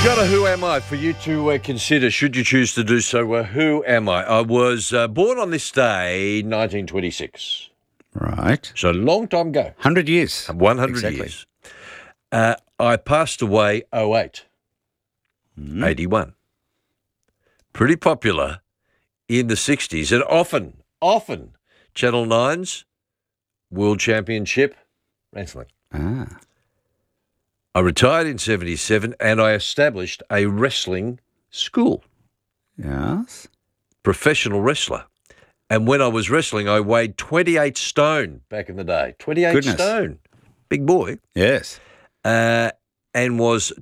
Got a Who Am I for you to consider, should you choose to do so. Who am I? I was born on this day, 1926. Right. So a long time ago. 100 years. 100 Exactly. years. I passed away 08, 81. Pretty popular in the 60s and often Channel 9's World Championship Wrestling. Ah. I retired in 77 and I established a wrestling school, Yes. professional wrestler. And when I was wrestling, I weighed 28 stone back in the day. 28 Goodness. stone. Big boy. Yes. And was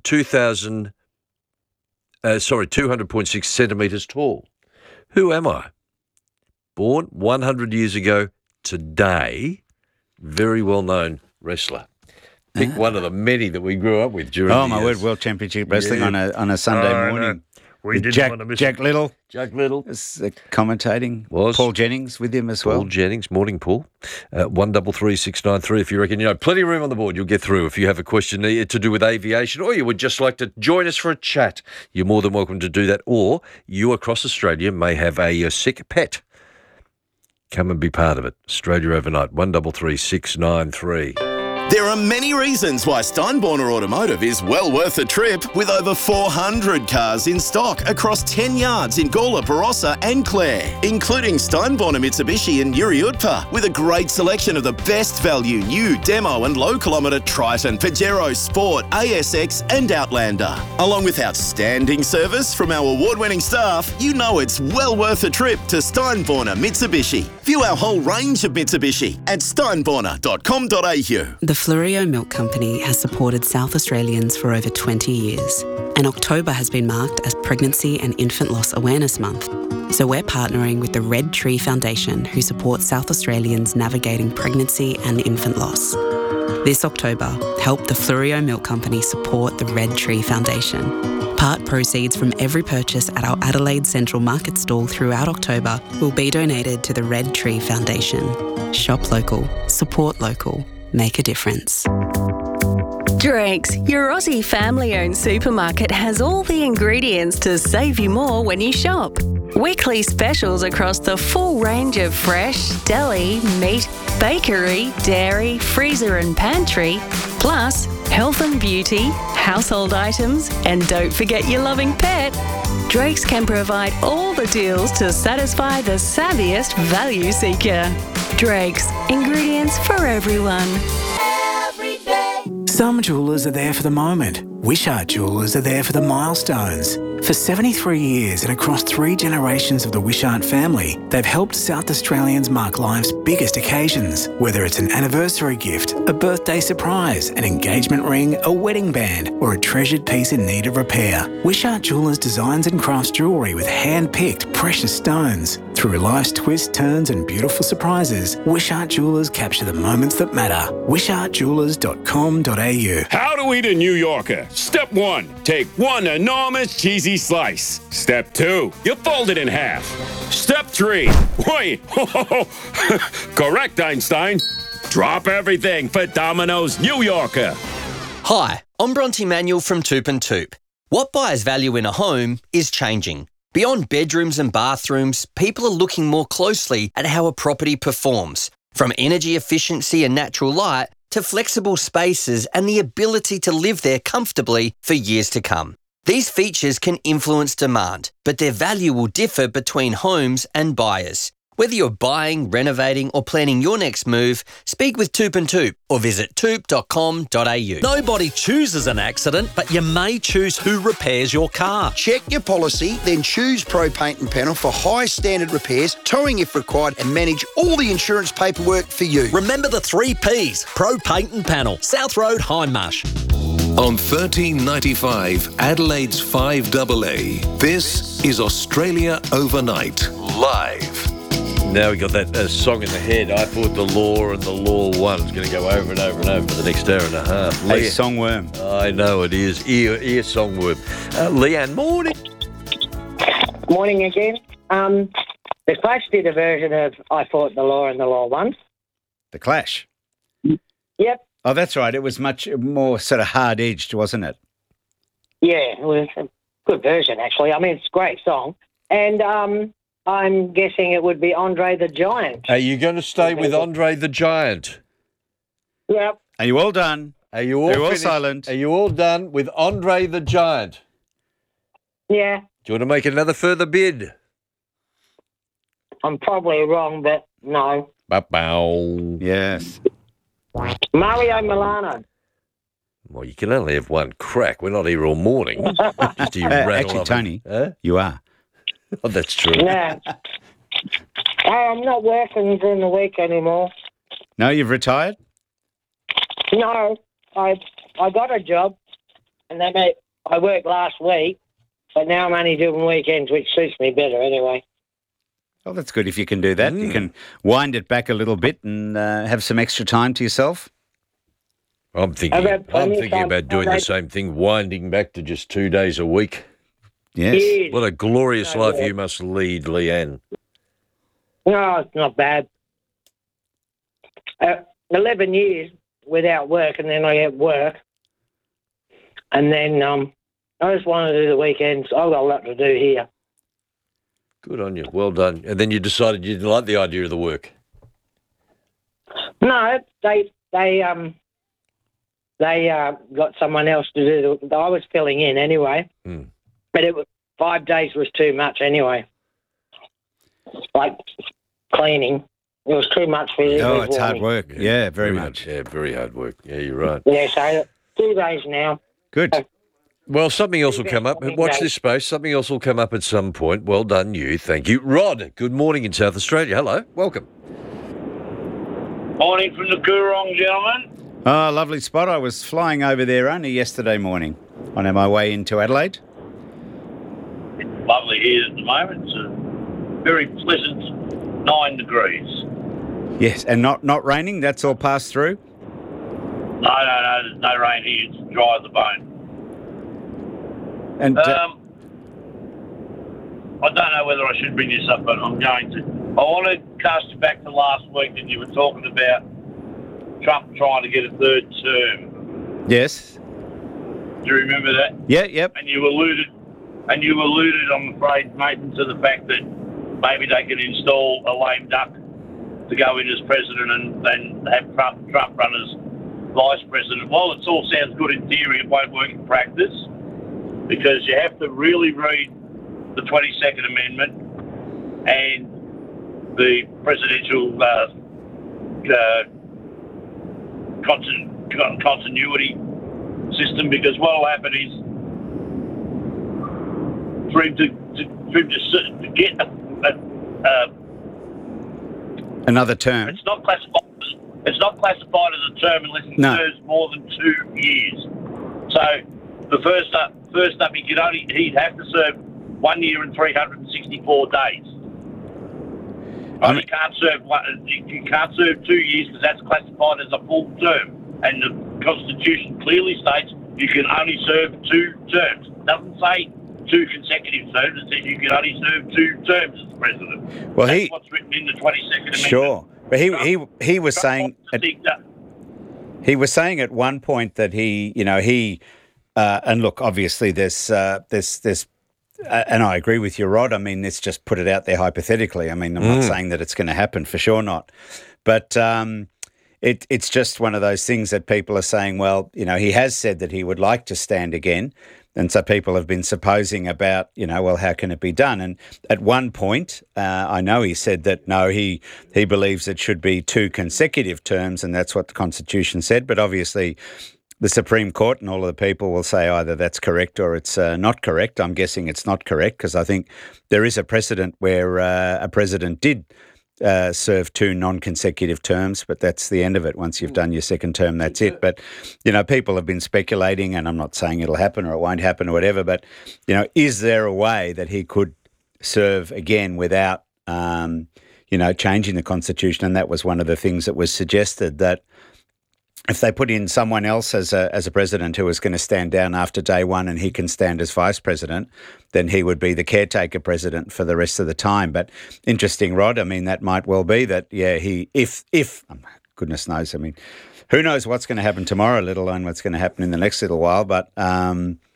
200.6 centimetres tall. Who am I? Born 100 years ago today, very well-known wrestler. Pick one of the many that we grew up with during the Oh, my years. word, World Championship Wrestling Yeah. on a Sunday I know. morning. We With didn't Jack, want to miss Jack Little Jack Little. was commentating. Was. Paul Jennings with him as Paul well. Jennings, morning, Paul. 133693. If you reckon, plenty of room on the board, you'll get through. If you have a question to do with aviation or you would just like to join us for a chat, you're more than welcome to do that. Or you across Australia may have a sick pet. Come and be part of it. Australia Overnight, 133693. There are many reasons why Steinborner Automotive is well worth a trip, with over 400 cars in stock across 10 yards in Gawler, Barossa and Clare, including Steinborner Mitsubishi and Uriutpa, with a great selection of the best value new demo and low kilometre Triton, Pajero Sport, ASX and Outlander. Along with outstanding service from our award-winning staff, you know it's well worth a trip to Steinborner Mitsubishi. View our whole range of Mitsubishi at steinborner.com.au. The Florio Milk Company has supported South Australians for over 20 years, and October has been marked as Pregnancy and Infant Loss Awareness Month. So we're partnering with the Red Tree Foundation, who supports South Australians navigating pregnancy and infant loss. This October, help the Florio Milk Company support the Red Tree Foundation. Part proceeds from every purchase at our Adelaide Central Market stall throughout October will be donated to the Red Tree Foundation. Shop local, support local. Make a difference. Drake's, your Aussie family-owned supermarket, has all the ingredients to save you more when you shop. Weekly specials across the full range of fresh, deli, meat, bakery, dairy, freezer and pantry, plus health and beauty, household items, and don't forget your loving pet. Drake's can provide all the deals to satisfy the savviest value seeker. Drake's, ingredients for everyone. Some jewellers are there for the moment. Wishart Jewellers are there for the milestones. For 73 years and across 3 generations of the Wishart family, they've helped South Australians mark life's biggest occasions, whether it's an anniversary gift, a birthday surprise, an engagement ring, a wedding band, or a treasured piece in need of repair. Wishart Jewellers designs and crafts jewellery with hand-picked precious stones. Through life's twists, turns and beautiful surprises, Wishart Jewellers capture the moments that matter. wishartjewellers.com.au. How to eat a New Yorker. Step 1, take 1 enormous cheesy slice. Step 2, you fold it in half. Step 3, wait, correct, Einstein. Drop everything for Domino's New Yorker. Hi, I'm Bronte Manuel from Toop and Toop. What buyers value in a home is changing. Beyond bedrooms and bathrooms, people are looking more closely at how a property performs, from energy efficiency and natural light to flexible spaces and the ability to live there comfortably for years to come. These features can influence demand, but their value will differ between homes and buyers. Whether you're buying, renovating or planning your next move, speak with Toop and Toop or visit toop.com.au. Nobody chooses an accident, but you may choose who repairs your car. Check your policy, then choose Pro Paint and Panel for high standard repairs, towing if required, and manage all the insurance paperwork for you. Remember the 3 Ps, Pro Paint and Panel, South Road, Hindmarsh. On 1395 Adelaide's 5AA, this is Australia Overnight, live. Now we got that song in the head. I thought the Law and the Law One was going to go over and over and over for the next hour and a half. Hey, songworm. I know it is. Ear songworm. Leanne, morning. Morning again. The Clash did a version of I Fought the Law and the Law Won. The Clash? Yep. Oh, that's right. It was much more sort of hard-edged, wasn't it? Yeah, it was a good version, actually. I mean, it's a great song. And I'm guessing it would be Andre the Giant. Are you going to stay with Andre the Giant? Yep. Are you all done? Are you all finished? Silent? Are you all done with Andre the Giant? Yeah. Do you want to make another further bid? I'm probably wrong, but no. Bow. Yes. Mario Milano. Well, you can only have one crack. We're not here all morning. Just to rattle Actually, off Tony, Huh? you are. Oh, that's true. Yeah. I'm not working during the week anymore. No, you've retired? No, I got a job, and then I worked last week, but now I'm only doing weekends, which suits me better anyway. Oh, that's good if you can do that. You can wind it back a little bit and have some extra time to yourself. I'm thinking about doing the same thing, winding back to just 2 days a week. Yes. What a glorious life you must lead, Leanne. No, it's not bad. 11 years without work, and then I get work. And then I just want to do the weekends. I've got a lot to do here. Good on you. Well done. And then you decided you didn't like the idea of the work. No, they got someone else to do I was filling in anyway. But 5 days was too much anyway. Like cleaning. It was too much for you. Oh, it's hard work. Yeah, very much. Very hard work. Yeah, you're right. Yeah, so 2 days now. Good. Well, something else will come up. Watch this space. Something else will come up at some point. Well done, you. Thank you. Rod, good morning in South Australia. Hello. Welcome. Morning from the Coorong, gentlemen. Oh, lovely spot. I was flying over there only yesterday morning on my way into Adelaide. It's lovely here at the moment. It's a very pleasant 9 degrees. Yes, and not raining? That's all passed through? No, there's no rain here. It's dry as a bone. And I don't know whether I should bring this up, but I'm going to. I want to cast you back to last week that you were talking about Trump trying to get a third term. Yes. Do you remember that? Yeah, yep. And you alluded, I'm afraid, Nathan, to the fact that maybe they can install a lame duck to go in as president and have Trump run as vice president. Well, it all sounds good in theory. It won't work in practice because you have to really read the 22nd Amendment and the presidential continuity system, because what will happen is for him to get another term. It's not classified as a term unless he serves more than 2 years. So the first up, he'd have to serve 1 year and 364 days. You can't serve 2 years because that's classified as a full term. And the Constitution clearly states you can only serve 2 terms. It doesn't say 2 consecutive terms. It says you can only serve 2 terms as president. Well, that's what's written in the 22nd Amendment. Sure, but he was saying he was saying at one point that and look, obviously there's and I agree with you, Rod. I mean, let's just put it out there hypothetically. I mean, I'm not saying that it's going to happen, for sure not. But it's just one of those things that people are saying, well, he has said that he would like to stand again. And so people have been supposing about, well, how can it be done? And at one point, I know he said that, no, he believes it should be 2 consecutive terms, and that's what the Constitution said. But obviously the Supreme Court and all of the people will say either that's correct or it's not correct. I'm guessing it's not correct because I think there is a precedent where a president did serve 2 non-consecutive terms, but that's the end of it. Once you've done your second term, that's it. But, people have been speculating, and I'm not saying it'll happen or it won't happen or whatever, but, is there a way that he could serve again without, changing the Constitution? And that was one of the things that was suggested, that if they put in someone else as a president who was going to stand down after day one and he can stand as vice president, then he would be the caretaker president for the rest of the time. But interesting, Rod, I mean, that might well be that, if goodness knows, I mean, who knows what's going to happen tomorrow, let alone what's going to happen in the next little while. But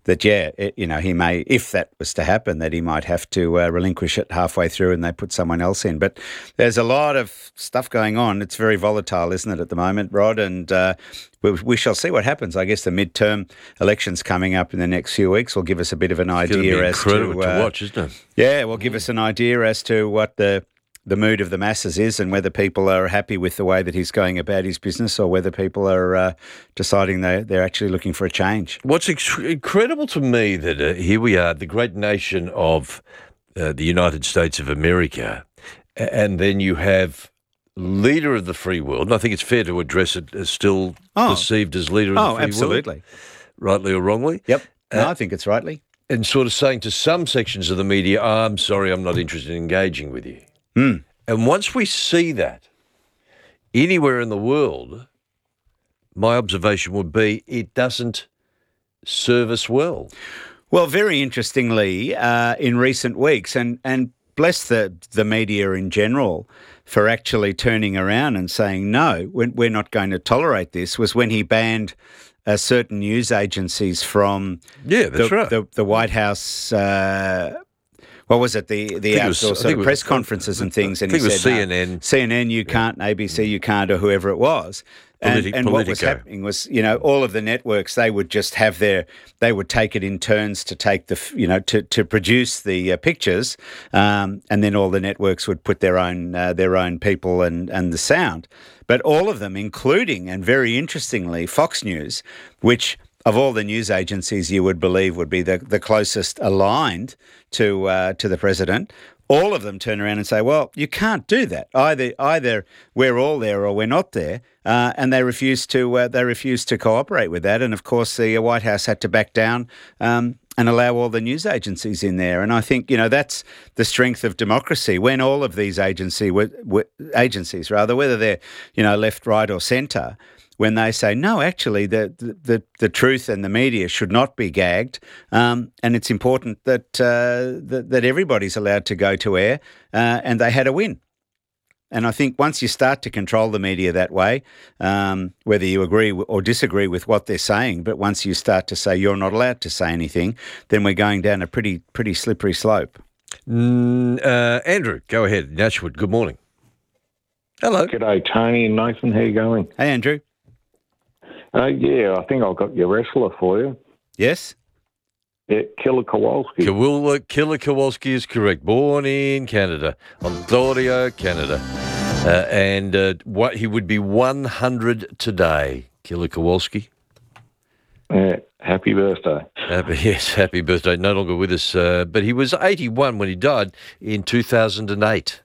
he may, if that was to happen, that he might have to relinquish it halfway through and they put someone else in. But there's a lot of stuff going on. It's very volatile, isn't it, at the moment, Rod? And we shall see what happens. I guess the midterm elections coming up in the next few weeks will give us a bit of an idea as to... incredible to watch, isn't it? Yeah, will give us an idea as to what the mood of the masses is and whether people are happy with the way that he's going about his business or whether people are deciding they're actually looking for a change. What's incredible to me that here we are, the great nation of the United States of America, and then you have leader of the free world, and I think it's fair to address it as still perceived as leader of the free world. Oh, absolutely. Rightly or wrongly. Yep. No, I think it's rightly. And sort of saying to some sections of the media, I'm sorry, I'm not interested in engaging with you. And once we see that anywhere in the world, my observation would be it doesn't serve us well. Well, very interestingly, in recent weeks, and bless the media in general for actually turning around and saying, no, we're not going to tolerate this, was when he banned certain news agencies from the White House... what was it? The outdoor sort of press conferences and things. And I think he it was said, CNN. CNN, you can't. ABC, you can't, or whoever it was. And what was happening was, all of the networks, they would just have they would take it in turns to take to produce the pictures, and then all the networks would put their own people and the sound. But all of them, including, and very interestingly, Fox News, which of all the news agencies you would believe would be the closest aligned to the president, all of them turn around and say, well, you can't do that. Either we're all there or we're not there, and they refuse to cooperate with that. And of course, the White House had to back down and allow all the news agencies in there. And I think that's the strength of democracy. When all of these agencies, whether they're left, right, or centre, when they say, no, actually, the truth and the media should not be gagged, and it's important that everybody's allowed to go to air, and they had a win. And I think once you start to control the media that way, whether you agree or disagree with what they're saying, but once you start to say you're not allowed to say anything, then we're going down a pretty slippery slope. Andrew, go ahead. Nashwood, good morning. Hello. G'day, Tony and Nathan. How you going? Hey, Andrew. Yeah, I think I've got your wrestler for you. Yes? Yeah, Killer Kowalski. Killer Kowalski is correct. Born in Canada, Ontario, Canada. And he would be 100 today, Killer Kowalski. Yeah, happy birthday. Happy birthday. No longer with us. But he was 81 when he died in 2008.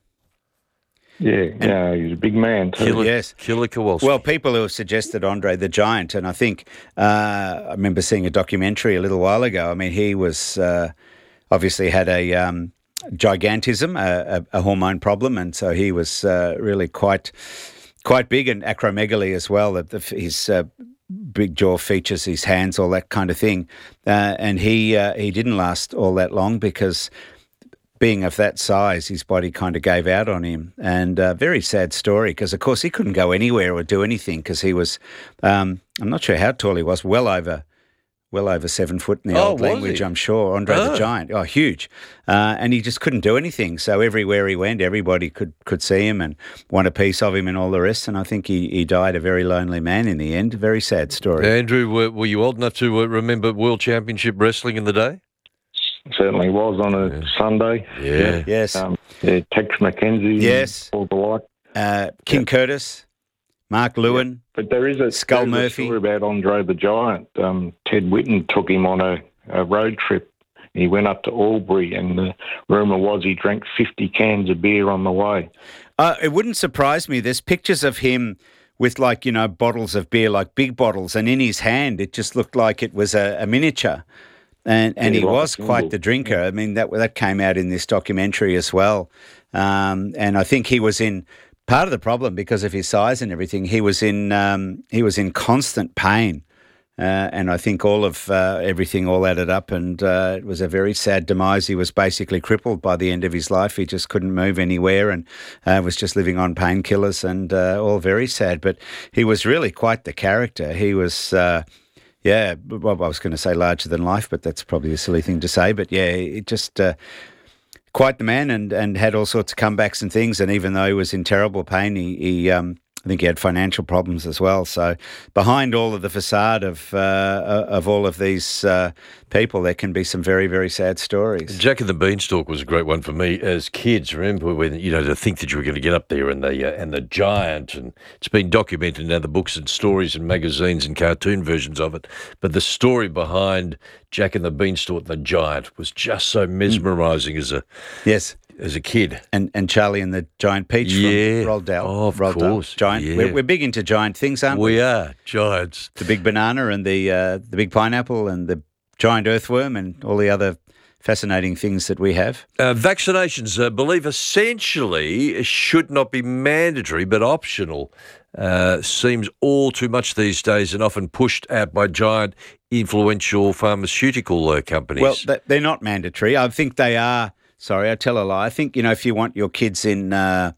Yeah, he's a big man too. Killer Kowalski. Well, people who have suggested Andre the Giant, and I think I remember seeing a documentary a little while ago. I mean, he was obviously had a gigantism, a hormone problem, and so he was really quite big, and acromegaly as well. His big jaw features, his hands, all that kind of thing, and he didn't last all that long because, being of that size, his body kind of gave out on him. And a very sad story because, of course, he couldn't go anywhere or do anything because he was, I'm not sure how tall he was, well over 7 foot in the old language, I'm sure. Andre the Giant, huge. And he just couldn't do anything. So everywhere he went, everybody could see him and want a piece of him and all the rest. And I think he died a very lonely man in the end. A very sad story. Andrew, were you old enough to remember World Championship Wrestling in the day? Certainly was on a Sunday. Yeah. Yes. Tex McKenzie. Yes. All the like. King Curtis, Mark Lewin. Yeah. But there is a story about Andre the Giant. Ted Whitten took him on a road trip. He went up to Albury, and the rumour was he drank 50 cans of beer on the way. It wouldn't surprise me. There's pictures of him with bottles of beer, like big bottles, and in his hand it just looked like it was a miniature. And he was quite the drinker. I mean, that came out in this documentary as well. And I think he was in part of the problem because of his size and everything. He was in constant pain, and I think all of everything all added up. And it was a very sad demise. He was basically crippled by the end of his life. He just couldn't move anywhere and was just living on painkillers and all very sad. But he was really quite the character. He was. Yeah, well, I was going to say larger than life, but that's probably a silly thing to say. But yeah, it just quite the man, and had all sorts of comebacks and things. And even though he was in terrible pain, he I think he had financial problems as well. So behind all of the facade of all of these people, there can be some very, very sad stories. Jack and the Beanstalk was a great one for me as kids. Remember when, to think that you were going to get up there and the giant, and it's been documented in other books and stories and magazines and cartoon versions of it. But the story behind Jack and the Beanstalk, the giant, was just so mesmerising as a kid. And Charlie and the Giant Peach from Roald Dahl. Oh, of course. Giant. Yeah. We're big into giant things, aren't we? We are, giants. The big banana and the big pineapple and the giant earthworm and all the other fascinating things that we have. Vaccinations, I believe, essentially should not be mandatory but optional. Seems all too much these days and often pushed out by giant influential pharmaceutical companies. Well, they're not mandatory. I think they are. Sorry, I tell a lie. I think, if you want your kids in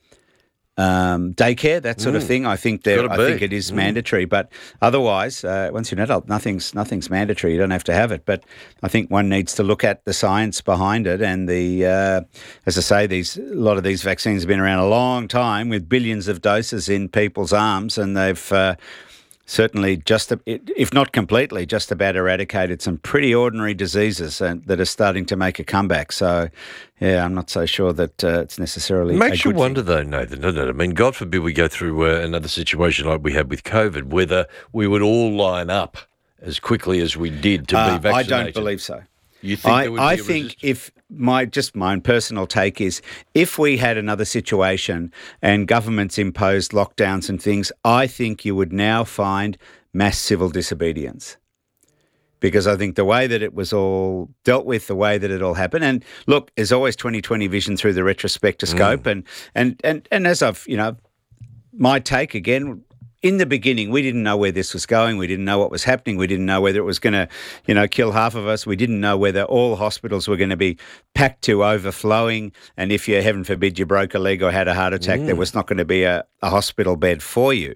daycare, that sort of thing, I think it is mandatory. But otherwise, once you're an adult, nothing's mandatory. You don't have to have it. But I think one needs to look at the science behind it. And as I say, a lot of these vaccines have been around a long time with billions of doses in people's arms, and they've certainly, if not completely, just about eradicated some pretty ordinary diseases that are starting to make a comeback. So, yeah, I'm not so sure that it's necessarily Makes you wonder, thing. though, Nathan, doesn't it? I mean, God forbid we go through another situation like we had with COVID, whether we would all line up as quickly as we did to be vaccinated. I don't believe so. You think there would be I a think resistance? if my own personal take is, if we had another situation and governments imposed lockdowns and things, I think you would now find mass civil disobedience. Because I think the way that it was all dealt with, the way that it all happened, and look, there's always 20/20 vision through the retrospectoscope, and as I've, my take again. In the beginning, we didn't know where this was going. We didn't know what was happening. We didn't know whether it was going to, kill half of us. We didn't know whether all hospitals were going to be packed to overflowing. And if you, heaven forbid, you broke a leg or had a heart attack, there was not going to be a hospital bed for you.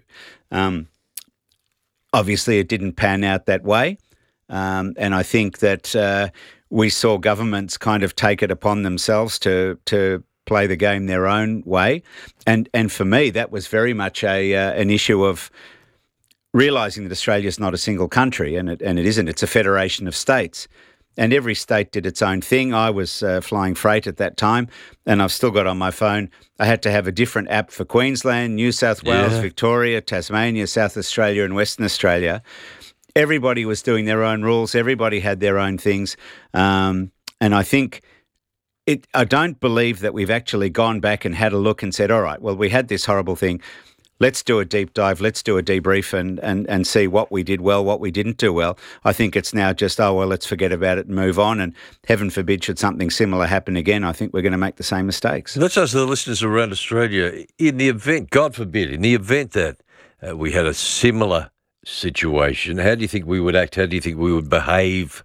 Obviously, it didn't pan out that way. And I think that we saw governments kind of take it upon themselves to play the game their own way. And for me, that was very much an issue of realising that Australia is not a single country, and it isn't. It's a federation of states. And every state did its own thing. I was flying freight at that time, and I've still got on my phone, I had to have a different app for Queensland, New South Wales, Victoria, Tasmania, South Australia and Western Australia. Everybody was doing their own rules. Everybody had their own things. And I think I don't believe that we've actually gone back and had a look and said, all right, well, we had this horrible thing. Let's do a deep dive. Let's do a debrief and see what we did well, what we didn't do well. I think it's now just, let's forget about it and move on. And heaven forbid, should something similar happen again, I think we're going to make the same mistakes. Let's ask the listeners around Australia, in the event, God forbid, in the event that we had a similar situation, how do you think we would act? How do you think we would behave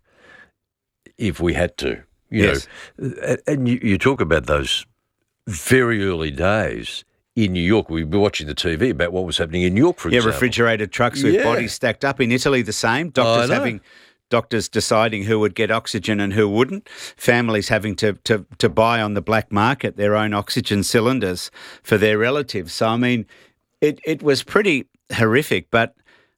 if we had to? Yes. And you talk about those very early days in New York. We'd be watching the TV about what was happening in New York, for example. Refrigerated trucks with bodies stacked up. In Italy, the same. Doctors deciding who would get oxygen and who wouldn't. Families having to buy on the black market their own oxygen cylinders for their relatives. So, I mean, it was pretty horrific, but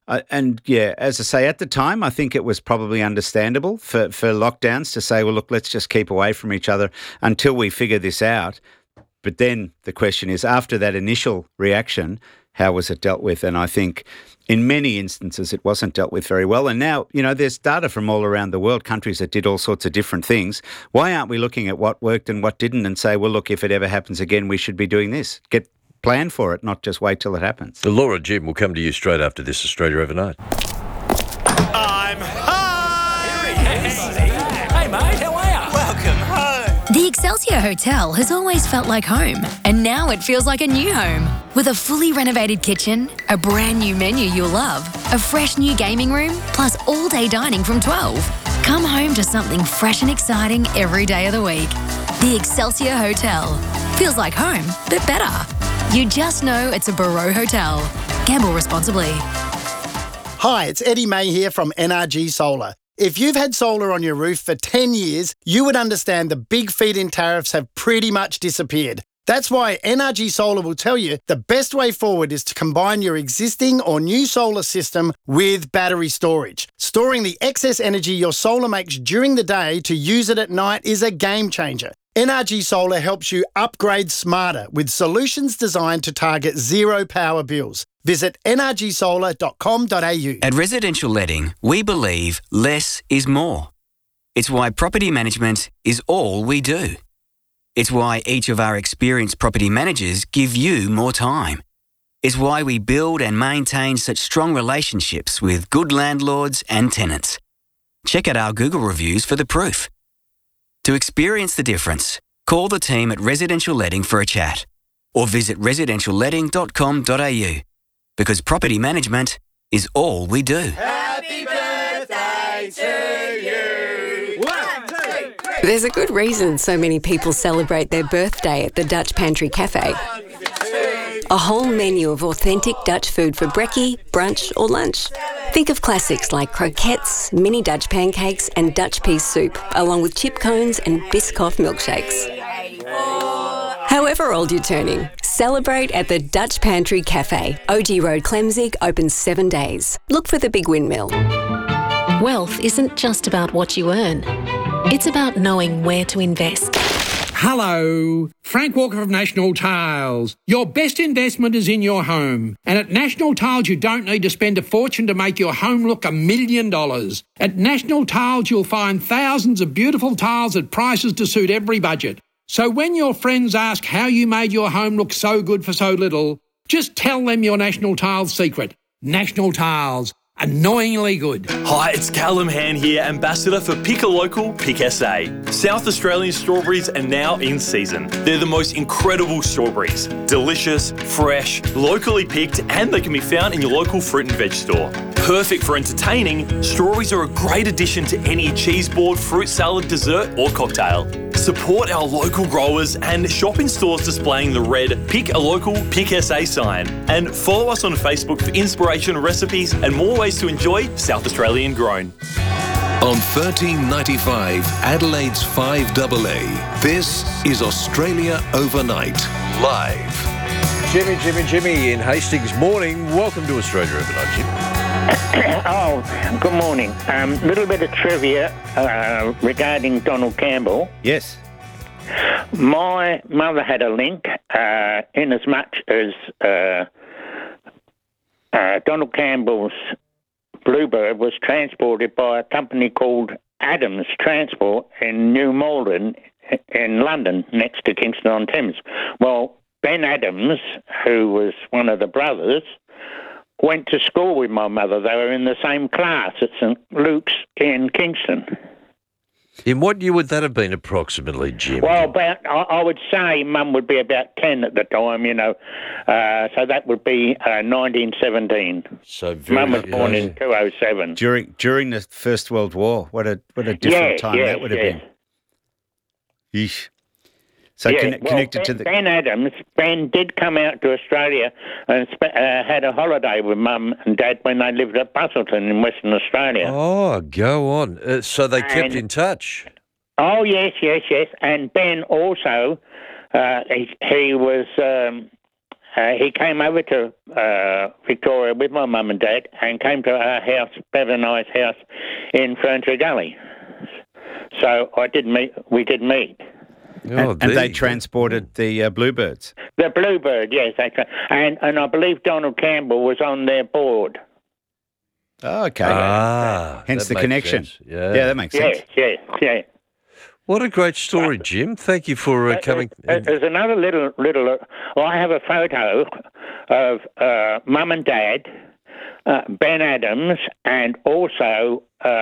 as I say, at the time, I think it was probably understandable for lockdowns to say, well, look, let's just keep away from each other until we figure this out. But then the question is, after that initial reaction, how was it dealt with? And I think in many instances it wasn't dealt with very well. And now, there's data from all around the world, countries that did all sorts of different things. Why aren't we looking at what worked and what didn't and say, well, look, if it ever happens again, we should be doing this? Plan for it, not just wait till it happens. Laura Jim will come to you straight after this Australia Overnight. I'm home! Hey, mate, how are you? Welcome home. The Excelsior Hotel has always felt like home, and now it feels like a new home. With a fully renovated kitchen, a brand new menu you'll love, a fresh new gaming room, plus all-day dining from 12. Come home to something fresh and exciting every day of the week. The Excelsior Hotel. Feels like home, but better. You just know it's a Barreau Hotel. Gamble responsibly. Hi, it's Eddie May here from NRG Solar. If you've had solar on your roof for 10 years, you would understand the big feed-in tariffs have pretty much disappeared. That's why NRG Solar will tell you the best way forward is to combine your existing or new solar system with battery storage. Storing the excess energy your solar makes during the day to use it at night is a game changer. NRG Solar helps you upgrade smarter with solutions designed to target zero power bills. Visit nrgsolar.com.au. At Residential Letting, we believe less is more. It's why property management is all we do. It's why each of our experienced property managers give you more time. It's why we build and maintain such strong relationships with good landlords and tenants. Check out our Google reviews for the proof. To experience the difference, call the team at Residential Letting for a chat or visit residentialletting.com.au because property management is all we do. Happy birthday to you. 1, 2, 3. There's a good reason so many people celebrate their birthday at the Dutch Pantry Cafe. A whole menu of authentic Dutch food for brekkie, brunch or lunch. Think of classics like croquettes, mini Dutch pancakes and Dutch pea soup, along with chip cones and Biscoff milkshakes. However old you're turning, celebrate at the Dutch Pantry Cafe. OG Road, Clemzig, open 7 days. Look for the big windmill. Wealth isn't just about what you earn. It's about knowing where to invest. Hello, Frank Walker of National Tiles. Your best investment is in your home. And at National Tiles, you don't need to spend a fortune to make your home look $1 million. At National Tiles, you'll find thousands of beautiful tiles at prices to suit every budget. So when your friends ask how you made your home look so good for so little, just tell them your National Tiles secret. National Tiles. Annoyingly good. Hi, it's Callum Hand here, Ambassador for Pick a Local, Pick SA. South Australian strawberries are now in season. They're the most incredible strawberries. Delicious, fresh, locally picked, and they can be found in your local fruit and veg store. Perfect for entertaining, strawberries are a great addition to any cheese board, fruit salad, dessert or cocktail. Support our local growers and shop in stores displaying the red Pick a Local, Pick SA sign. And follow us on Facebook for inspiration, recipes and more ways to enjoy South Australian grown. On 1395 Adelaide's 5AA, this is Australia Overnight, live. Jimmy in Hastings. Morning. Welcome to Australia Overnight, Jim. Oh, good morning. Little bit of trivia regarding Donald Campbell. Yes. My mother had a link in as much as Donald Campbell's Bluebird was transported by a company called Adams Transport in New Malden in London, next to Kingston-on-Thames. Well, Ben Adams, who was one of the brothers, went to school with my mother. They were in the same class at St Luke's in Kingston. In what year would that have been approximately, Jim? Well, I would say Mum would be about 10 at the time, you know. So that would be 1917. So Mum was born in 207. During the First World War. What a different time that would have been. Yeesh. So connected to the... Ben did come out to Australia and had a holiday with Mum and Dad when they lived at Busselton in Western Australia. Oh, go on. So they kept in touch? Oh, yes. And Ben also, he came over to Victoria with my mum and dad and came to our house, Bevan's house in Ferntree Gully. So we did meet. And they transported the Bluebirds. The Bluebird, yes. And I believe Donald Campbell was on their board. Oh, okay. Hence the connection. Sense. Yeah, that makes sense. Yes. What a great story, Jim. Thank you for coming. There's another little. I have a photo of Mum and Dad, Ben Adams, and also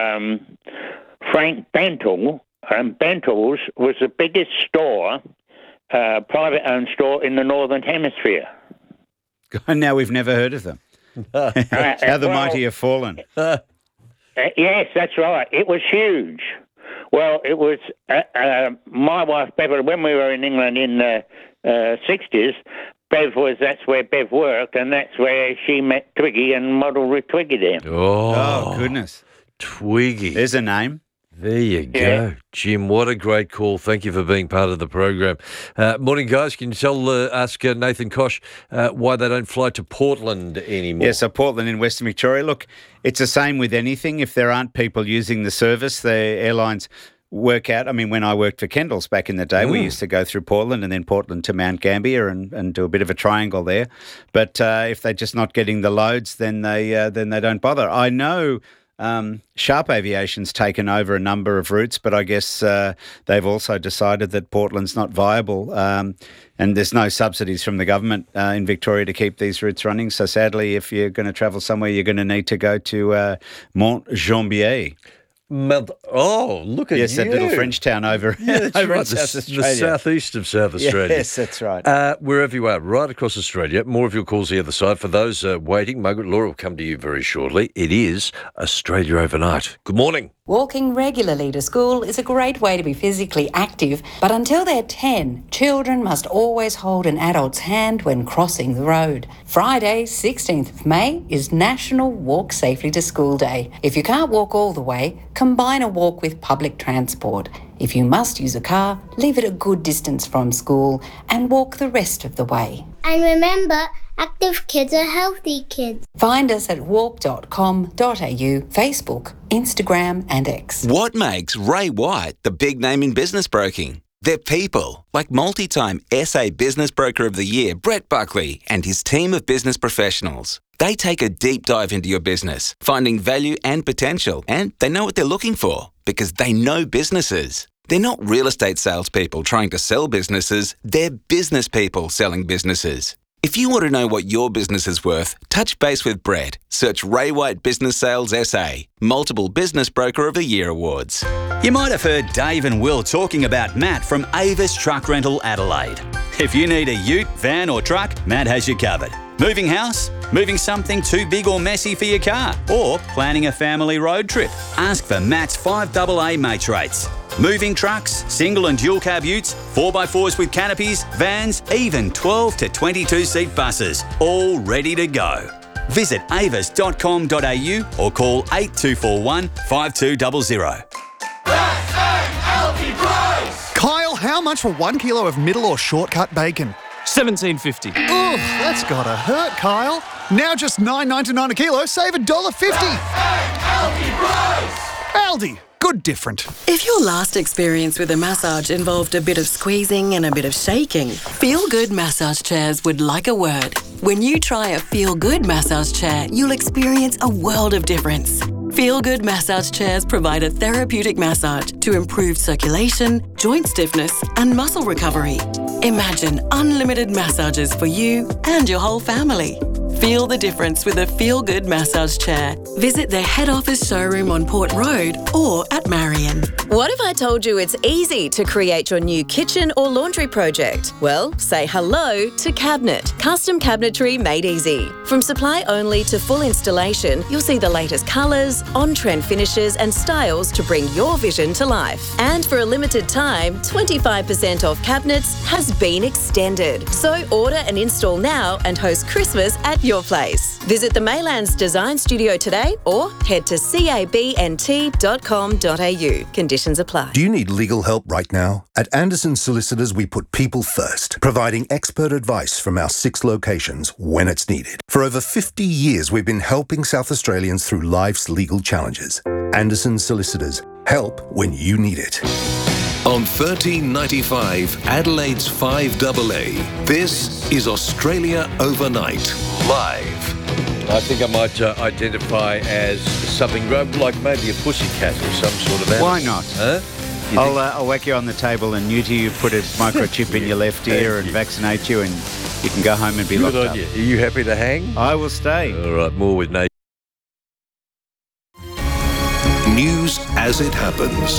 Frank Bentle. Bentle's was the biggest store, private-owned store in the Northern Hemisphere. And now we've never heard of them. How the mighty have fallen. Yes, that's right. It was huge. Well, it was my wife, Beverly, when we were in England in the 60s, that's where Bev worked, and that's where she met Twiggy and modelled with Twiggy there. Oh, goodness. Twiggy. There's a name. There you go. Yeah. Jim, what a great call. Thank you for being part of the program. Morning, guys. Can you ask Nathan Kosh why they don't fly to Portland anymore? Yeah, so Portland in Western Victoria. Look, it's the same with anything. If there aren't people using the service, the airlines work out. I mean, when I worked for Kendall's back in the day, we used to go through Portland and then Portland to Mount Gambier and do a bit of a triangle there. But if they're just not getting the loads, then they don't bother. I know Sharp Aviation's taken over a number of routes, but I guess they've also decided that Portland's not viable, and there's no subsidies from the government in Victoria to keep these routes running. So sadly, if you're going to travel somewhere, you're going to need to go to Mont-Gambier. Oh, look at you. Yes, that little French town over, over in South Australia. The southeast of South Australia. Yes, that's right. Wherever you are, right across Australia. More of your calls the other side. For those waiting, Margaret Laura will come to you very shortly. It is Australia Overnight. Good morning. Walking regularly to school is a great way to be physically active, but until they're 10, children must always hold an adult's hand when crossing the road. Friday, 16th of May, is National Walk Safely to School Day. If you can't walk all the way, combine a walk with public transport. If you must use a car, leave it a good distance from school and walk the rest of the way. And remember, active kids are healthy kids. Find us at walk.com.au, Facebook, Instagram and X. What makes Ray White the big name in business broking? They're people, like multi-time SA Business Broker of the Year, Brett Buckley, and his team of business professionals. They take a deep dive into your business, finding value and potential, and they know what they're looking for because they know businesses. They're not real estate salespeople trying to sell businesses, they're business people selling businesses. If you want to know what your business is worth, touch base with Brett. Search Ray White Business Sales SA, multiple Business Broker of the Year awards. You might have heard Dave and Will talking about Matt from Avis Truck Rental Adelaide. If you need a ute, van or truck, Matt has you covered. Moving house? Moving something too big or messy for your car? Or planning a family road trip? Ask for Matt's 5AA mates rates. Moving trucks, single and dual cab utes, 4x4s with canopies, vans, even 12 to 22 seat buses, all ready to go. Visit avis.com.au or call 8241 5200. Kyle, how much for 1 kilo of middle or shortcut bacon? $17.50. Oof, that's gotta hurt, Kyle. Now just $9.99 a kilo, save $1.50. Aldi, good different. If your last experience with a massage involved a bit of squeezing and a bit of shaking, Feel Good Massage Chairs would like a word. When you try a Feel Good massage chair, you'll experience a world of difference. Feel Good Massage Chairs provide a therapeutic massage to improve circulation, joint stiffness, and muscle recovery. Imagine unlimited massages for you and your whole family. Feel the difference with a Feel Good massage chair. Visit their head office showroom on Port Road or at Marion. What if I told you it's easy to create your new kitchen or laundry project? Well, say hello to Cabinet. Custom cabinetry made easy. From supply only to full installation, you'll see the latest colours, on-trend finishes and styles to bring your vision to life. And for a limited time, 25% off cabinets has been extended. So order and install now and host Christmas at your place. Visit the Maylands Design Studio today or head to cabnt.com.au. Conditions apply. Do you need legal help right now? At Anderson Solicitors, we put people first, providing expert advice from our 6 locations when it's needed. For over 50 years, we've been helping South Australians through life's legal challenges. Anderson Solicitors, help when you need it. On 1395 Adelaide's 5AA, this is Australia Overnight, live. I think I might identify as something like maybe a pussycat or some sort of animal. Why not? Huh? I'll whack you on the table and neuter you, put a microchip in your left ear and vaccinate you, and you can go home and be locked up. Are you happy to hang? I will stay. All right, more with Nate. News as it happens.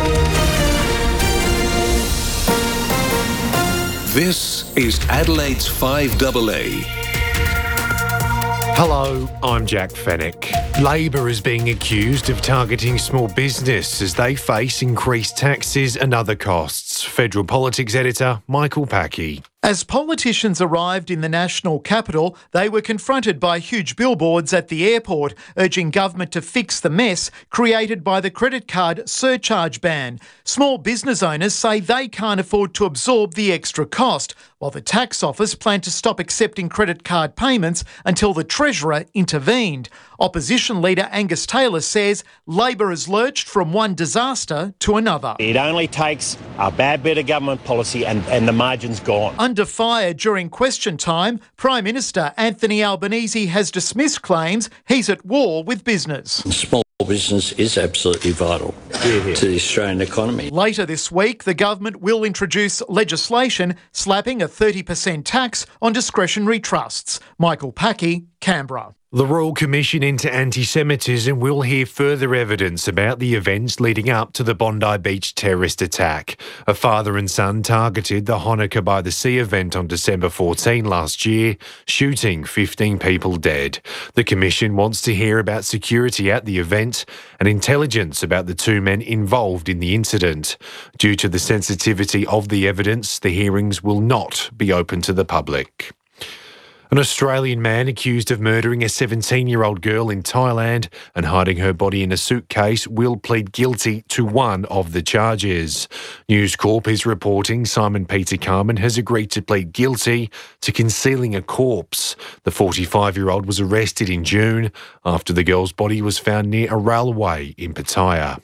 This is Adelaide's 5AA. Hello, I'm Jack Fennick. Labor is being accused of targeting small business as they face increased taxes and other costs. Federal Politics Editor Michael Packey. As politicians arrived in the national capital, they were confronted by huge billboards at the airport urging government to fix the mess created by the credit card surcharge ban. Small business owners say they can't afford to absorb the extra cost, while the tax office planned to stop accepting credit card payments until the Treasurer intervened. Opposition leader Angus Taylor says Labor has lurched from one disaster to another. It only takes a bad bit of government policy and the margin's gone. Under fire during question time, Prime Minister Anthony Albanese has dismissed claims he's at war with business. Small business is absolutely vital to the Australian economy. Later this week, the government will introduce legislation slapping a 30% tax on discretionary trusts. Michael Packey, Canberra. The Royal Commission into Anti-Semitism will hear further evidence about the events leading up to the Bondi Beach terrorist attack. A father and son targeted the Hanukkah by the Sea event on December 14 last year, shooting 15 people dead. The Commission wants to hear about security at the event and intelligence about the two men involved in the incident. Due to the sensitivity of the evidence, the hearings will not be open to the public. An Australian man accused of murdering a 17-year-old girl in Thailand and hiding her body in a suitcase will plead guilty to one of the charges. News Corp is reporting Simon Peter Carman has agreed to plead guilty to concealing a corpse. The 45-year-old was arrested in June after the girl's body was found near a railway in Pattaya.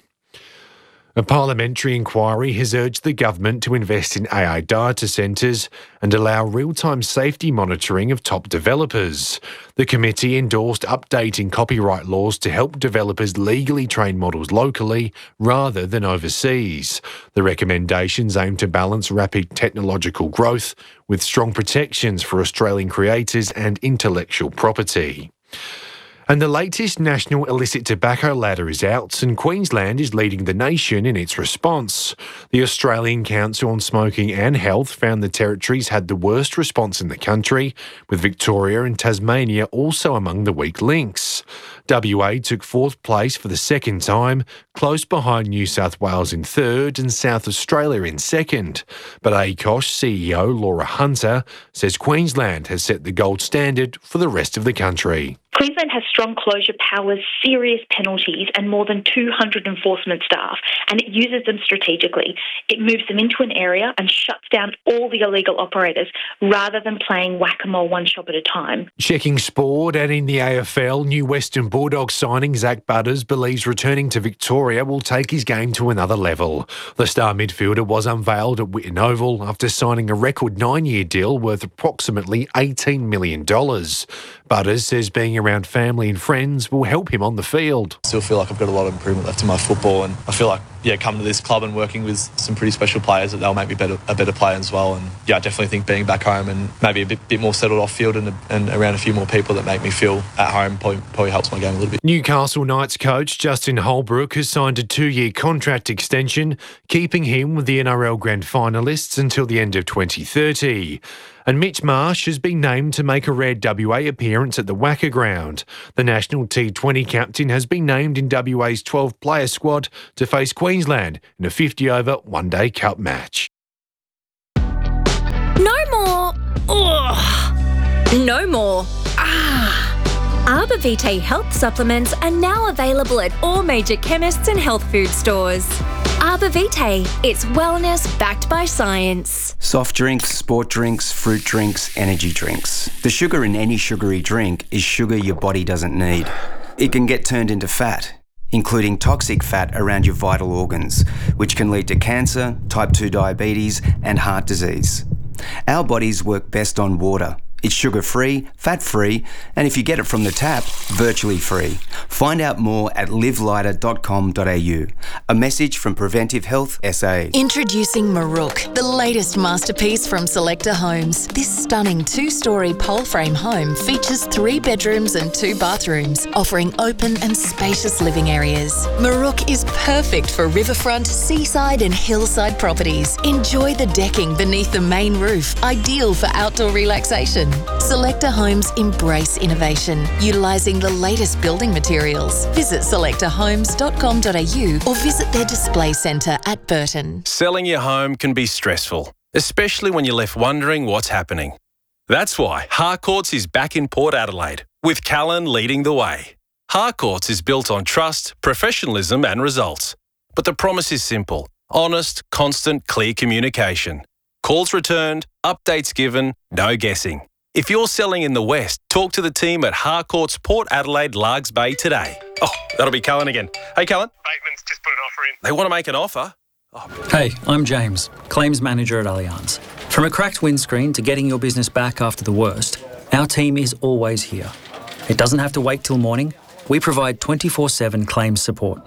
A parliamentary inquiry has urged the government to invest in AI data centres and allow real-time safety monitoring of top developers. The committee endorsed updating copyright laws to help developers legally train models locally rather than overseas. The recommendations aim to balance rapid technological growth with strong protections for Australian creators and intellectual property. And the latest national illicit tobacco ladder is out, and Queensland is leading the nation in its response. The Australian Council on Smoking and Health found the territories had the worst response in the country, with Victoria and Tasmania also among the weak links. WA took fourth place for the second time, close behind New South Wales in third and South Australia in second. But ACOSH CEO Laura Hunter says Queensland has set the gold standard for the rest of the country. Queensland has strong closure powers, serious penalties and more than 200 enforcement staff, and it uses them strategically. It moves them into an area and shuts down all the illegal operators rather than playing whack-a-mole one shop at a time. Checking sport, and in the AFL, new Western Bulldogs signing Zach Butters believes returning to Victoria will take his game to another level. The star midfielder was unveiled at Whitten Oval after signing a record 9-year deal worth approximately $18 million. Butters says being around family and friends will help him on the field. I still feel like I've got a lot of improvement left in my football, and I feel like, coming to this club and working with some pretty special players, that they'll make me a better player as well. And I definitely think being back home and maybe a bit more settled off field and around a few more people that make me feel at home probably helps my game a little bit. Newcastle Knights coach Justin Holbrook has signed a 2-year contract extension, keeping him with the NRL Grand Finalists until the end of 2030. And Mitch Marsh has been named to make a rare WA appearance at the Wacker Ground. The national T20 captain has been named in WA's 12-player squad to face Queensland in a 50-over one-day cup match. No more. Ugh. No more. Arbor Vitae health supplements are now available at all major chemists and health food stores. Arbor Vitae, it's wellness backed by science. Soft drinks, sport drinks, fruit drinks, energy drinks. The sugar in any sugary drink is sugar your body doesn't need. It can get turned into fat, including toxic fat around your vital organs, which can lead to cancer, type 2 diabetes, and heart disease. Our bodies work best on water. It's sugar-free, fat-free, and if you get it from the tap, virtually free. Find out more at livelighter.com.au. A message from Preventive Health SA. Introducing Maruk, the latest masterpiece from Selector Homes. This stunning 2-storey pole frame home features 3 bedrooms and 2 bathrooms, offering open and spacious living areas. Maruk is perfect for riverfront, seaside and hillside properties. Enjoy the decking beneath the main roof, ideal for outdoor relaxation. Burton. Selecta Homes embrace innovation, utilising the latest building materials. Visit selectahomes.com.au or visit their display centre at Burton. Selling your home can be stressful, especially when you're left wondering what's happening. That's why Harcourts is back in Port Adelaide, with Callan leading the way. Harcourts is built on trust, professionalism and results. But the promise is simple: honest, constant, clear communication. Calls returned, updates given, no guessing. If you're selling in the West, talk to the team at Harcourts Port Adelaide Largs Bay today. Oh, that'll be Callan again. Hey, Callan. Bateman's just put an offer in. They want to make an offer? Hey, I'm James, Claims Manager at Allianz. From a cracked windscreen to getting your business back after the worst, our team is always here. It doesn't have to wait till morning. We provide 24/7 claims support.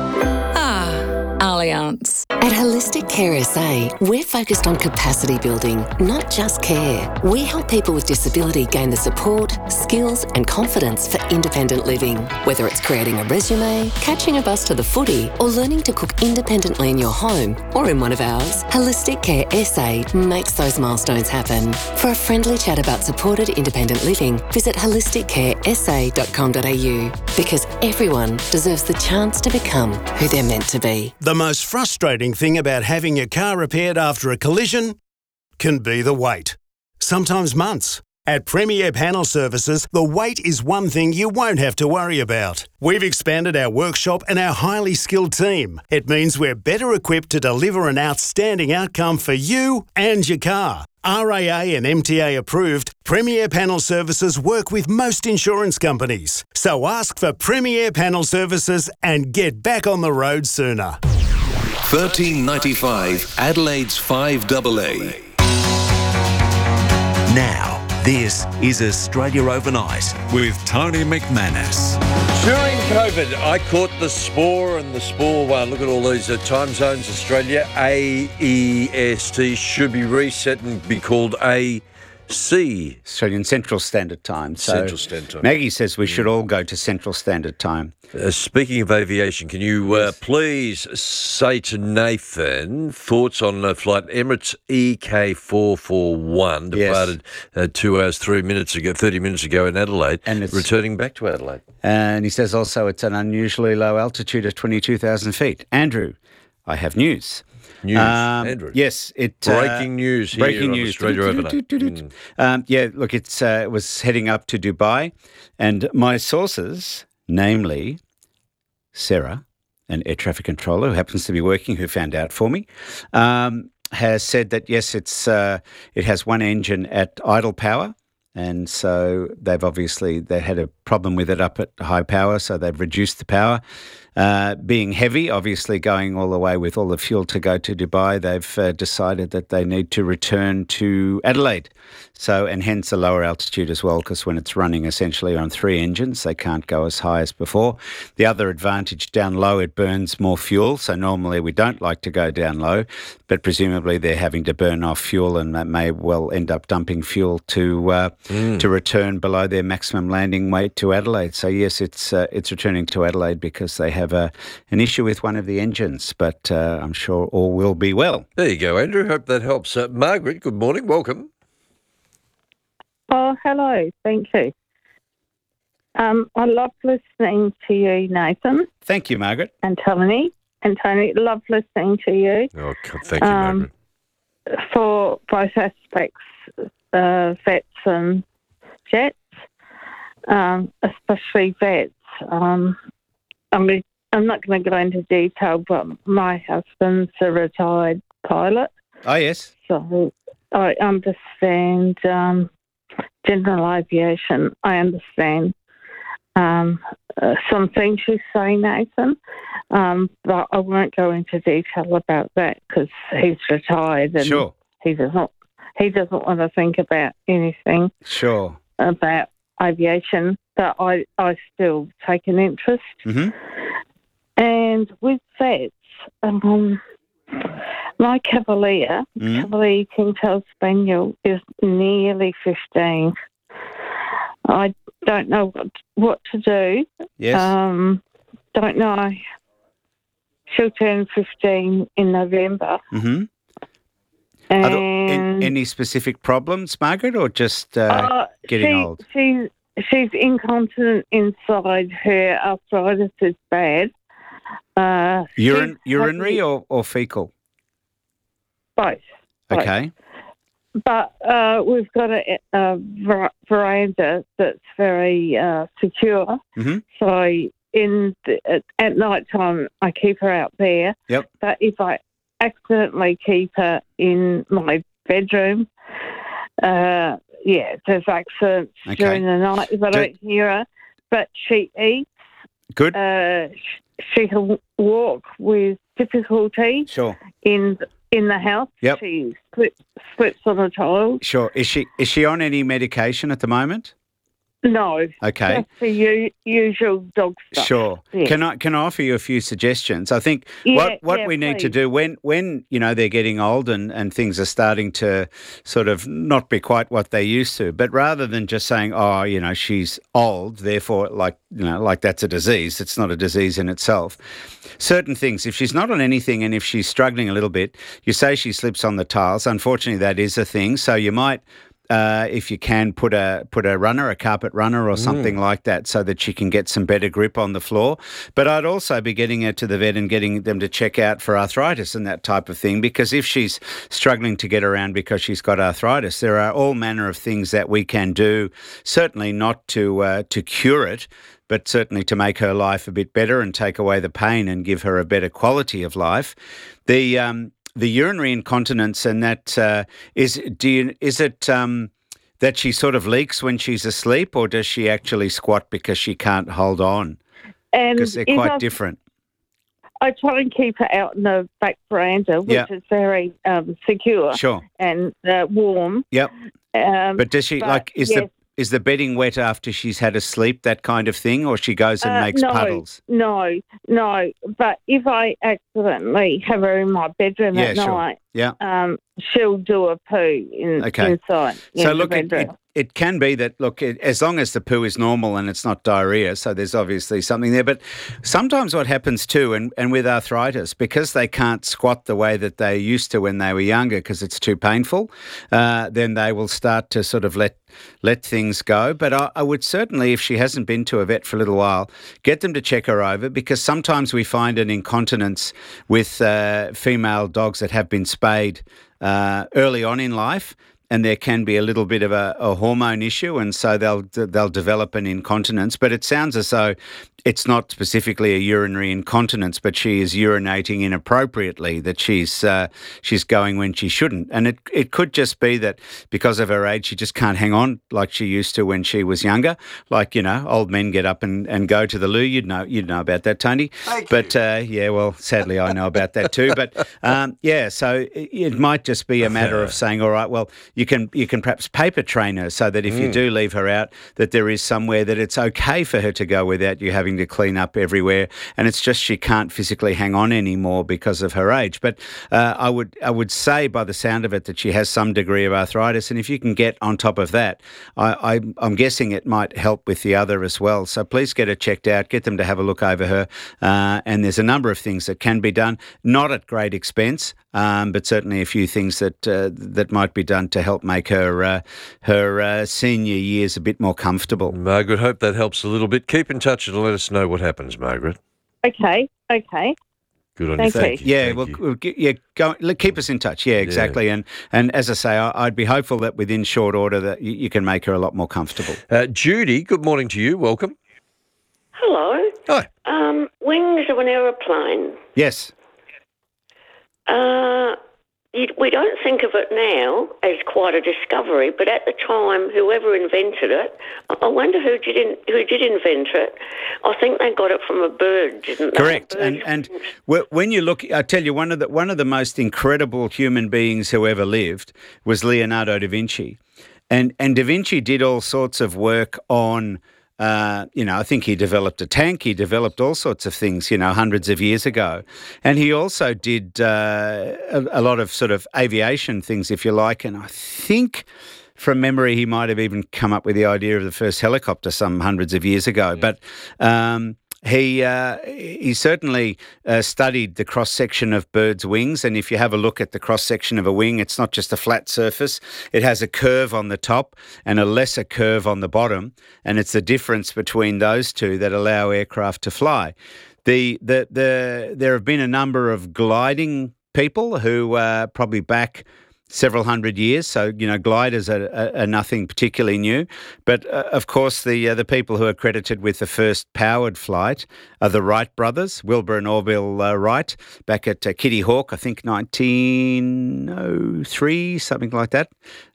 Allianz. At Holistic Care SA, we're focused on capacity building, not just care. We help people with disability gain the support, skills and confidence for independent living. Whether it's creating a resume, catching a bus to the footy, or learning to cook independently in your home or in one of ours, Holistic Care SA makes those milestones happen. For a friendly chat about supported independent living, visit holisticcaresa.com.au, because everyone deserves the chance to become who they're meant to be. The most frustrating thing about having your car repaired after a collision can be the wait. Sometimes months. At Premier Panel Services, the wait is one thing you won't have to worry about. We've expanded our workshop and our highly skilled team. It means we're better equipped to deliver an outstanding outcome for you and your car. RAA and MTA approved, Premier Panel Services work with most insurance companies. So ask for Premier Panel Services and get back on the road sooner. 1395 Adelaide's 5AA. Now, this is Australia Overnight with Tony McManus. During COVID, I caught the Spore and the Spore one. Look at all these time zones. Australia, AEST, should be reset and be called AC. Australian Central Standard Time. So Central Standard Time. Maggie says we should all go to Central Standard Time. Speaking of aviation, can you please say to Nathan thoughts on flight Emirates EK441 departed 2 hours 30 minutes ago in Adelaide, and it's returning back to Adelaide. And he says also it's an unusually low altitude of 22,000 feet. Andrew, I have news. Andrew. Yes, breaking news here breaking on news. Australia Overnight. Look, it was heading up to Dubai, and my sources, namely Sarah, an air traffic controller who happens to be working, who found out for me, has said that yes, it has one engine at idle power. And so they had a problem with it up at high power, so they've reduced the power. Being heavy, obviously going all the way with all the fuel to go to Dubai, they've decided that they need to return to Adelaide. So, and hence a lower altitude as well, because when it's running essentially on 3 engines, they can't go as high as before. The other advantage, down low, it burns more fuel. So normally we don't like to go down low, but presumably they're having to burn off fuel, and that may well end up dumping fuel to return below their maximum landing weight to Adelaide. So yes, it's returning to Adelaide because they have an issue with one of the engines, but I'm sure all will be well. There you go, Andrew. Hope that helps. Margaret, good morning. Welcome. Oh, hello. Thank you. I love listening to you, Nathan. Thank you, Margaret. And Tony. Love listening to you. Oh, thank you, Margaret. For both aspects, vets and jets, especially vets. I'm not going to go into detail, but my husband's a retired pilot. Oh, yes. So I understand general aviation. I understand some things you say, Nathan, but I won't go into detail about that because he's retired and sure. he doesn't want to think about anything sure about aviation, but I still take an interest. Mm-hmm. And with vets, my Cavalier King Charles Spaniel, is nearly 15. I don't know what to do. Yes. Don't know. She'll turn 15 in November. Mm-hmm. And any specific problems, Margaret, or just getting old? She's incontinent inside. Her arthritis is bad. Urinary or fecal? Both. Okay. But we've got a veranda that's very secure. Mm-hmm. So at night time, I keep her out there. Yep. But if I accidentally keep her in my bedroom, there's accidents during the night if I don't hear her. But she eats. Good. She can walk with difficulty. Sure. In the house. Yep. She slips on the tiles. Sure. Is she on any medication at the moment? No. Okay. Just the usual dog stuff. Sure. Yeah. Can I offer you a few suggestions? I think what we need to do when they're getting old and things are starting to sort of not be quite what they used to, but rather than just saying, she's old, therefore like that's a disease. It's not a disease in itself. Certain things, if she's not on anything and if she's struggling a little bit, you say she slips on the tiles. Unfortunately, that is a thing. So you might if you can put a runner, a carpet runner or something like that so that she can get some better grip on the floor. But I'd also be getting her to the vet and getting them to check out for arthritis and that type of thing, because if she's struggling to get around because she's got arthritis, there are all manner of things that we can do, certainly not to cure it, but certainly to make her life a bit better and take away the pain and give her a better quality of life. The urinary incontinence, and that is it that she sort of leaks when she's asleep, or does she actually squat because she can't hold on? Because they're quite different. I try and keep her out in the back veranda, which is very secure and warm. Yep. But does she is the bedding wet after she's had a sleep, that kind of thing, or she goes and makes puddles? No. But if I accidentally have her in my bedroom at night, she'll do a poo inside. So look, it can be that, as long as the poo is normal and it's not diarrhea, so there's obviously something there. But sometimes what happens too, and with arthritis, because they can't squat the way that they used to when they were younger because it's too painful, then they will start to sort of let things go. But I would certainly, if she hasn't been to a vet for a little while, get them to check her over, because sometimes we find an incontinence with female dogs that have been spayed early on in life, and there can be a little bit of a hormone issue, and so they'll develop an incontinence. But it sounds as though it's not specifically a urinary incontinence, but she is urinating inappropriately, that she's going when she shouldn't. And it could just be that because of her age, she just can't hang on like she used to when she was younger. Like, old men get up and go to the loo. You'd know about that, Tony. But sadly I know about that too. But so it might just be a matter of saying, all right, well, you can perhaps paper train her so that if you do leave her out, that there is somewhere that it's okay for her to go without you having to clean up everywhere, and it's just she can't physically hang on anymore because of her age. But I would say by the sound of it that she has some degree of arthritis, and if you can get on top of that, I'm guessing it might help with the other as well. So please get her checked out, get them to have a look over her, and there's a number of things that can be done, not at great expense, but certainly a few things that might be done to help make her senior years a bit more comfortable. Margaret, hope that helps a little bit. Keep in touch and let us know what happens, Margaret. Okay. Good on you. Thank you. Keep us in touch. Yeah, exactly. Yeah. And as I say, I'd be hopeful that within short order that you can make her a lot more comfortable. Judy, good morning to you. Welcome. Hello. Hi. Wings of an aeroplane. Yes. We don't think of it now as quite a discovery, but at the time, whoever invented it, I wonder who did invent it. I think they got it from a bird, didn't they? Correct. And when you look, I tell you, one of the most incredible human beings who ever lived was Leonardo da Vinci, and Da Vinci did all sorts of work on. I think he developed a tank. He developed all sorts of things, hundreds of years ago. And he also did a lot of sort of aviation things, if you like. And I think from memory, he might have even come up with the idea of the first helicopter some hundreds of years ago. But He certainly studied the cross-section of birds' wings, and if you have a look at the cross-section of a wing, it's not just a flat surface. It has a curve on the top and a lesser curve on the bottom, and it's the difference between those two that allow aircraft to fly. There have been a number of gliding people who probably back several hundred years, so gliders are nothing particularly new. But of course, the people who are credited with the first powered flight are the Wright brothers, Wilbur and Orville Wright, back at Kitty Hawk, I think 1903, something like that.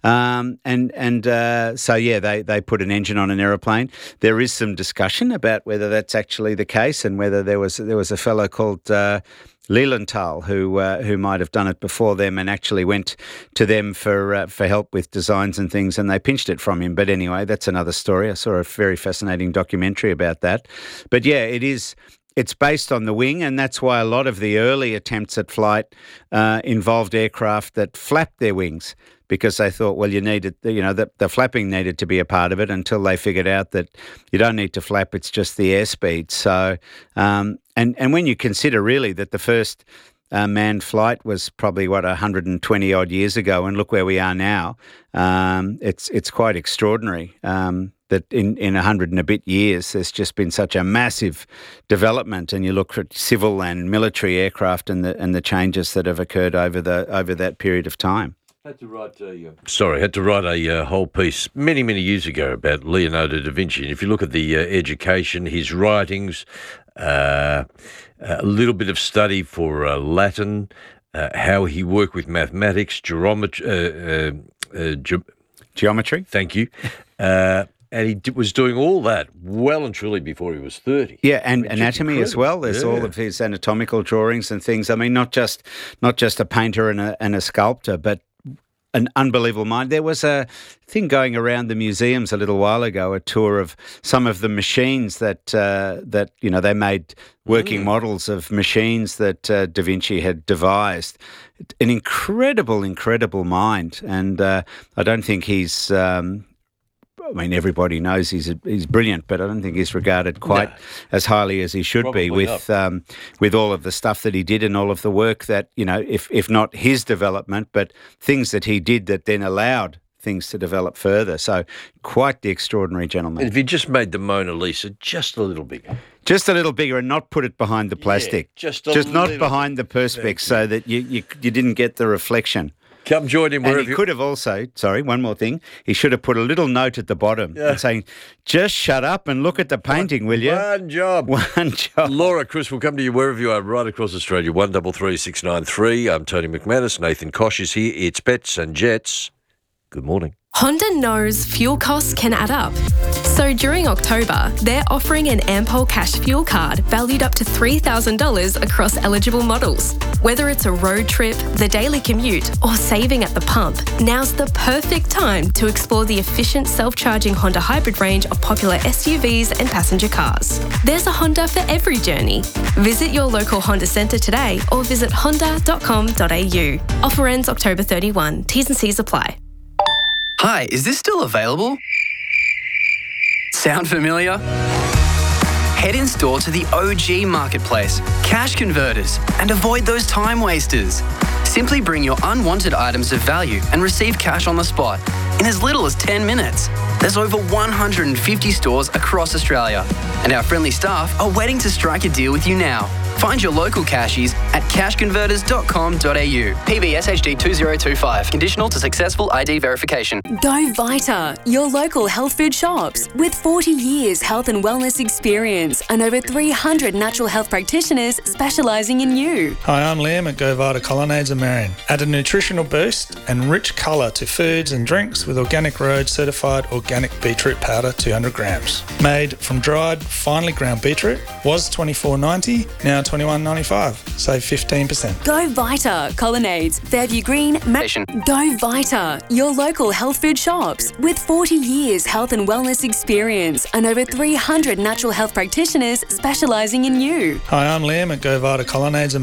So they put an engine on an aeroplane. There is some discussion about whether that's actually the case and whether there was a fellow called Lilienthal, who might have done it before them and actually went to them for help with designs and things, and they pinched it from him. But anyway, that's another story. I saw a very fascinating documentary about that. But yeah, it's based on the wing, and that's why a lot of the early attempts at flight involved aircraft that flapped their wings, because they thought, well, you needed, the flapping needed to be a part of it, until they figured out that you don't need to flap, it's just the airspeed. So, and when you consider really that the first manned flight was probably 120 odd years ago, and look where we are now, it's quite extraordinary that in 100 and a bit years there's just been such a massive development. And you look at civil and military aircraft and the changes that have occurred over that period of time. Had to write a whole piece many, many years ago about Leonardo da Vinci. And if you look at the education, his writings, a little bit of study for Latin, how he worked with mathematics, geometry. Thank you. And he was doing all that well and truly before he was 30. Yeah, and anatomy as well. There's all of his anatomical drawings and things. I mean, not just a painter and a sculptor, but an unbelievable mind. There was a thing going around the museums a little while ago, a tour of some of the machines that they made working models of machines that Da Vinci had devised. An incredible mind, and I don't think he's. Everybody knows he's brilliant, but I don't think he's regarded quite as highly as he should be with all of the stuff that he did and all of the work that, if not his development, but things that he did that then allowed things to develop further. So quite the extraordinary gentleman. And if he just made the Mona Lisa just a little bigger. Just a little bigger and not put it behind the plastic. Yeah, just not behind the perspex so that you didn't get the reflection. Come join him wherever. And he could have also, one more thing, he should have put a little note at the bottom saying, just shut up and look at the painting, will you? One job. Laura, Chris, we'll come to you wherever you are right across Australia, 133693. I'm Tony McManus. Nathan Kosh is here. It's Pets and Jets. Good morning. Honda knows fuel costs can add up. So during October, they're offering an Ampol Cash fuel card valued up to $3,000 across eligible models. Whether it's a road trip, the daily commute, or saving at the pump, now's the perfect time to explore the efficient self-charging Honda hybrid range of popular SUVs and passenger cars. There's a Honda for every journey. Visit your local Honda centre today or visit honda.com.au. Offer ends October 31. T's and C's apply. Hi, is this still available? Sound familiar? Head in store to the OG Marketplace, Cash Converters, and avoid those time wasters. Simply bring your unwanted items of value and receive cash on the spot in as little as 10 minutes. There's over 150 stores across Australia, and our friendly staff are waiting to strike a deal with you now. Find your local cashies at cashconverters.com.au. PB SHD 2025. Conditional to successful ID verification. Go Vita, your local health food shops. With 40 years health and wellness experience and over 300 natural health practitioners specialising in you. Hi, I'm Liam at Go Vita Colonnades in Marion. Add a nutritional boost and rich colour to foods and drinks with Organic Road certified organic beetroot powder 200 grams. Made from dried, finely ground beetroot. Was $24.90, now $21.95. Save 15%. Go Vita, Colonnades, Fairview Green, Go Vita, your local health food shops. With 40 years health and wellness experience and over 300 natural health practitioners specialising in you. Hi, I'm Liam at Go Vita Colonnades in